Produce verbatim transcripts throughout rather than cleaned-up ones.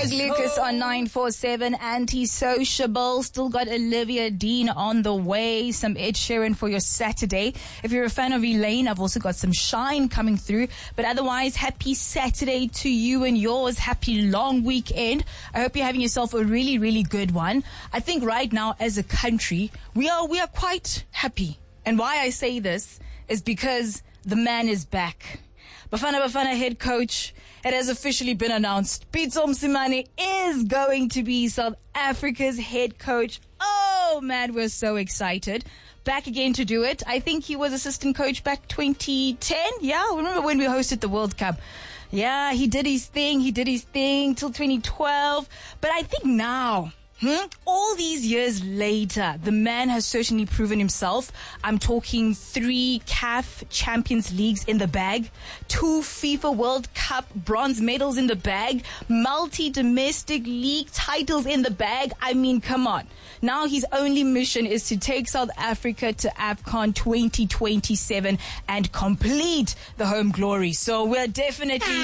Greg Lucas on nine four seven, Antisociable. Still got Olivia Dean on the way. Some Ed Sheeran for your Saturday. If you're a fan of Elaine, I've also got some Shine coming through. But otherwise, happy Saturday to you and yours. Happy long weekend. I hope you're having yourself a really, really good one. I think right now as a country, we are, we are quite happy. And why I say this is because the man is back. Bafana Bafana head coach, it has officially been announced. Pitso Mosimane is going to be South Africa's head coach. Oh man, we're so excited. Back again to do it. I think he was assistant coach back twenty ten. Yeah, remember when we hosted the World Cup? Yeah, he did his thing. He did his thing till twenty twelve. But I think now, Hmm? all these years later, the man has certainly proven himself. I'm talking three C A F Champions Leagues in the bag, two FIFA World Cup bronze medals in the bag, multi-domestic league titles in the bag. I mean, come on. Now his only mission is to take South Africa to AFCON twenty twenty-seven and complete the home glory. So we're definitely,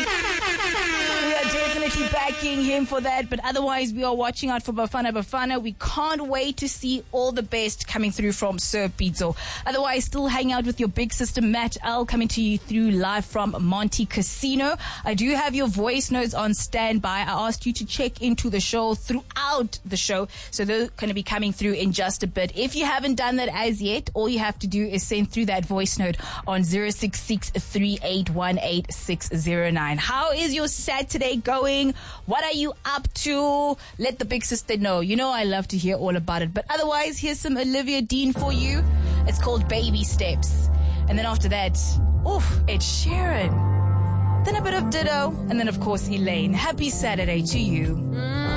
we are definitely backing him for that. But otherwise, we are watching out for Bafana Bafana. We can't wait to see all the best coming through from Sir Pitso. Otherwise, still hang out with your big sister Matt L, coming to you through live from Monte Casino. I do have your voice notes on standby. I asked you to check into the show throughout the show, so they're going to be coming through in just a bit. If you haven't done that as yet, all you have to do is send through that voice note on zero six six, three eight one eight, six zero nine. How is your Saturday going? What are you up to? Let the big sister know. You know I love to hear all about it. But otherwise, here's some Olivia Dean for you. It's called Baby Steps. And then after that, oof, Ed Sheeran. Then a bit of Ditto. And then, of course, Elaine. Happy Saturday to you. Mm.